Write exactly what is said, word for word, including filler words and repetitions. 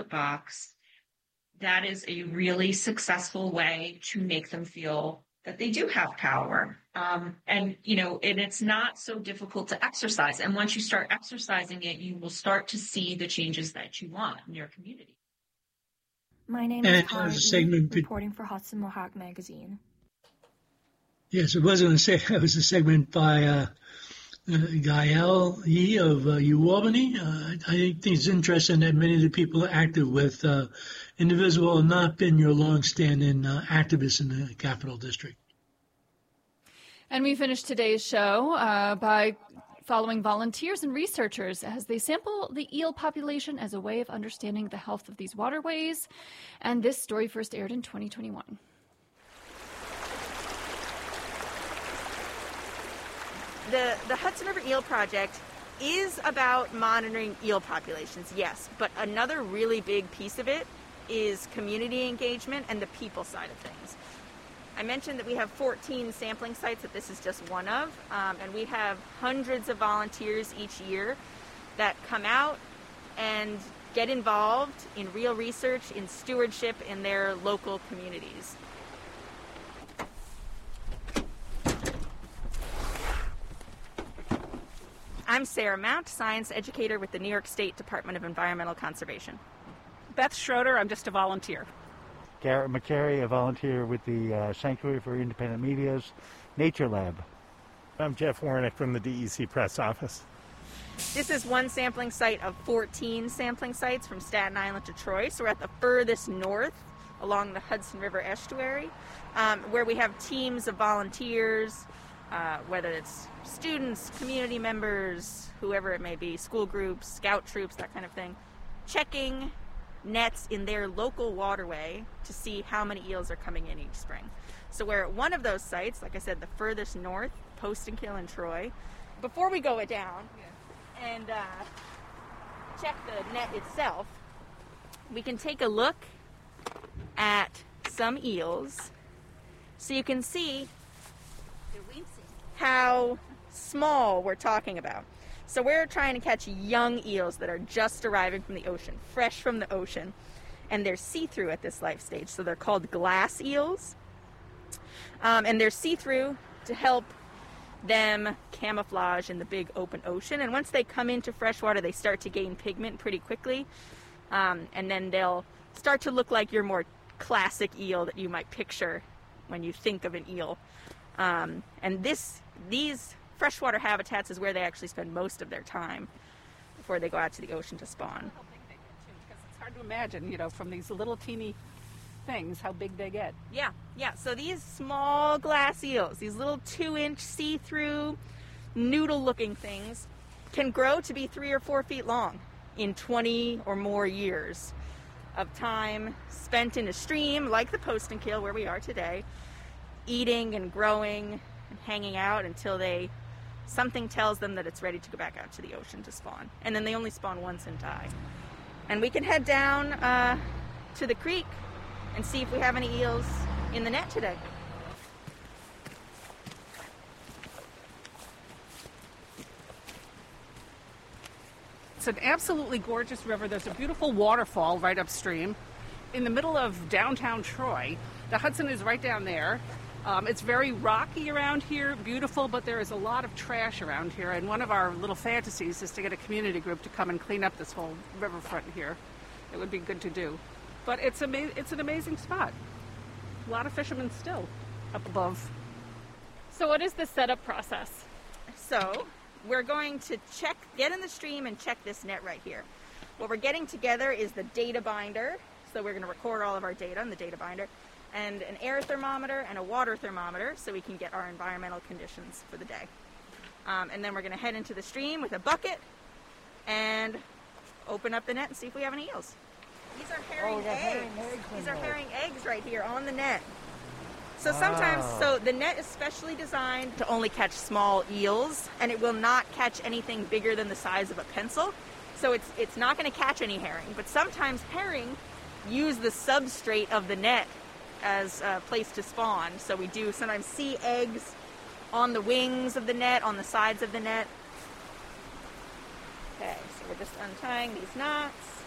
ballot box, that is a really successful way to make them feel that they do have power. Um, and, you know, and it's not so difficult to exercise. And once you start exercising it, you will start to see the changes that you want in your community. My name is Kara E, reporting for Hudson Mohawk Magazine. Yes, I was going to say that was a segment by uh, uh, Gael Yee of uh, UAlbany. Uh, I think it's interesting that many of the people active with uh, Indivisible have not been your long-standing uh, activists in the Capital District. And we finished today's show uh, by following volunteers and researchers as they sample the eel population as a way of understanding the health of these waterways. And this story first aired in twenty twenty-one. The, the Hudson River Eel Project is about monitoring eel populations, yes, but another really big piece of it is community engagement and the people side of things. I mentioned that we have fourteen sampling sites, that this is just one of, um, and we have hundreds of volunteers each year that come out and get involved in real research, in stewardship in their local communities. I'm Sarah Mount, science educator with the New York State Department of Environmental Conservation. Beth Schroeder, I'm just a volunteer. Garrett McCary, a volunteer with the uh, Sanctuary for Independent Media's Nature Lab. I'm Jeff Warnick from the D E C Press Office. This is one sampling site of fourteen sampling sites from Staten Island to Troy. So we're at the furthest north along the Hudson River estuary, um, where we have teams of volunteers, uh, whether it's students, community members, whoever it may be, school groups, scout troops, that kind of thing, checking nets in their local waterway to see how many eels are coming in each spring. So we're at one of those sites, like I said, the furthest north, Postenkill and Troy. Before we go it down and uh, check the net itself, we can take a look at some eels so you can see how small we're talking about. So we're trying to catch young eels that are just arriving from the ocean, fresh from the ocean, and they're see-through at this life stage, so they're called glass eels. Um, and they're see-through to help them camouflage in the big open ocean, and once they come into freshwater, they start to gain pigment pretty quickly, um, and then they'll start to look like your more classic eel that you might picture when you think of an eel. Um, and this, these freshwater habitats is where they actually spend most of their time before they go out to the ocean to spawn. How big they get too, because it's hard to imagine, you know, from these little teeny things, how big they get. Yeah, yeah. So these small glass eels, these little two-inch see-through, noodle-looking things, can grow to be three or four feet long in twenty or more years of time spent in a stream like the Postenkill, where we are today, eating and growing and hanging out until they something tells them that it's ready to go back out to the ocean to spawn. And then they only spawn once and die. And we can head down uh, to the creek and see if we have any eels in the net today. It's an absolutely gorgeous river. There's a beautiful waterfall right upstream in the middle of downtown Troy. The Hudson is right down there. Um, it's very rocky around here, beautiful, but there is a lot of trash around here, and one of our little fantasies is to get a community group to come and clean up this whole riverfront here. It would be good to do. But it's, ama- it's an amazing spot. A lot of fishermen still up above. So what is the setup process? So we're going to check, get in the stream and check this net right here. What we're getting together is the data binder. So we're going to record all of our data in the data binder, and an air thermometer and a water thermometer so we can get our environmental conditions for the day. Um, and then we're going to head into the stream with a bucket and open up the net and see if we have any eels. These are herring oh, eggs. Herring eggs These are there. herring eggs right here on the net. So sometimes, Wow. so the net is specially designed to only catch small eels, and it will not catch anything bigger than the size of a pencil. So it's it's not going to catch any herring. But sometimes herring use the substrate of the net as a place to spawn. So we do sometimes see eggs on the wings of the net, on the sides of the net. Okay, so we're just untying these knots.